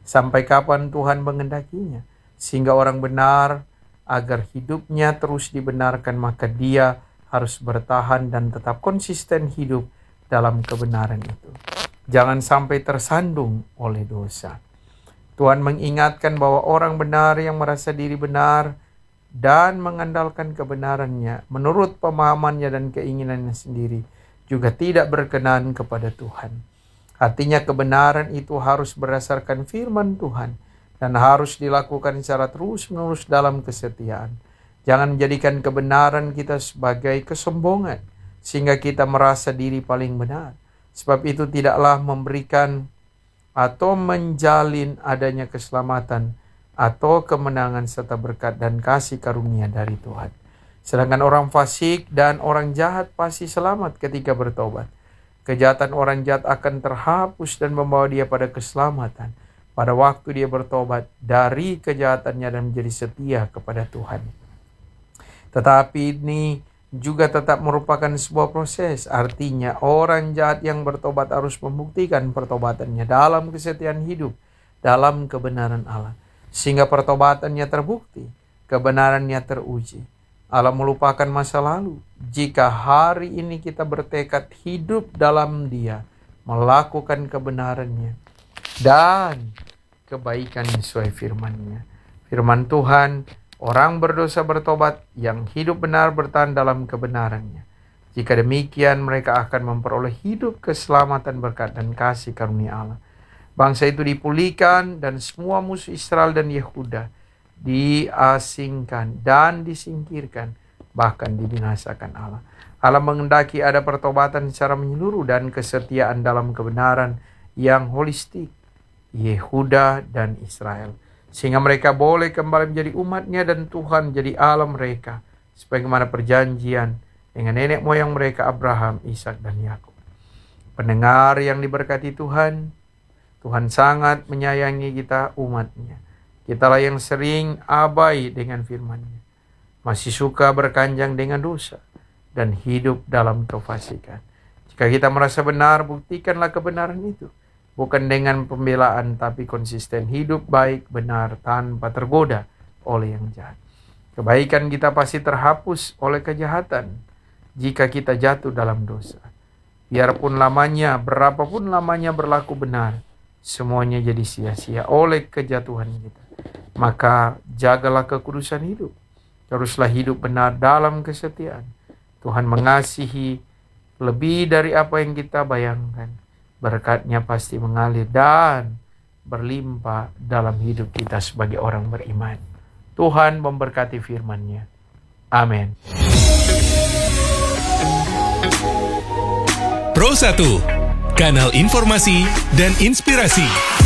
sampai kapan Tuhan mengendakinya. Sehingga orang benar, agar hidupnya terus dibenarkan, maka dia harus bertahan dan tetap konsisten hidup dalam kebenaran itu. Jangan sampai tersandung oleh dosa. Tuhan mengingatkan bahwa orang benar yang merasa diri benar dan mengandalkan kebenarannya menurut pemahamannya dan keinginannya sendiri juga tidak berkenan kepada Tuhan. Artinya kebenaran itu harus berdasarkan firman Tuhan dan harus dilakukan secara terus-menerus dalam kesetiaan. Jangan menjadikan kebenaran kita sebagai kesombongan sehingga kita merasa diri paling benar. Sebab itu tidaklah memberikan atau menjalin adanya keselamatan atau kemenangan serta berkat dan kasih karunia dari Tuhan. Sedangkan orang fasik dan orang jahat pasti selamat ketika bertobat. Kejahatan orang jahat akan terhapus dan membawa dia pada keselamatan pada waktu dia bertobat dari kejahatannya dan menjadi setia kepada Tuhan. Tetapi ini juga tetap merupakan sebuah proses. Artinya orang jahat yang bertobat harus membuktikan pertobatannya dalam kesetiaan hidup, dalam kebenaran Allah. Sehingga pertobatannya terbukti, kebenarannya teruji. Allah melupakan masa lalu. Jika hari ini kita bertekad hidup dalam Dia, melakukan kebenarannya dan kebaikan sesuai firman-Nya. Firman Tuhan, orang berdosa bertobat yang hidup benar bertahan dalam kebenarannya. Jika demikian, mereka akan memperoleh hidup keselamatan, berkat dan kasih karunia Allah. Bangsa itu dipulihkan dan semua musuh Israel dan Yehuda diasingkan dan disingkirkan, bahkan dibinasakan Allah. Allah mengendaki ada pertobatan secara menyeluruh dan kesetiaan dalam kebenaran yang holistik Yehuda dan Israel, sehingga mereka boleh kembali menjadi umatnya dan Tuhan jadi Allah mereka, sebagaimana perjanjian dengan nenek moyang mereka Abraham, Ishak dan Yakub. Pendengar yang diberkati Tuhan, Tuhan sangat menyayangi kita umatnya. Kitalah yang sering abai dengan firman-Nya, masih suka berkanjang dengan dosa dan hidup dalam kefasikan. Jika kita merasa benar, buktikanlah kebenaran itu, bukan dengan pembelaan, tapi konsisten hidup baik benar tanpa tergoda oleh yang jahat. Kebaikan kita pasti terhapus oleh kejahatan jika kita jatuh dalam dosa. Biarpun lamanya, berapapun lamanya berlaku benar, semuanya jadi sia-sia oleh kejatuhan kita. Maka jagalah kekudusan hidup. Teruslah hidup benar dalam kesetiaan. Tuhan mengasihi lebih dari apa yang kita bayangkan. Berkat-Nya pasti mengalir dan berlimpah dalam hidup kita sebagai orang beriman. Tuhan memberkati firman-Nya. Amin. Pro 1, kanal informasi dan inspirasi.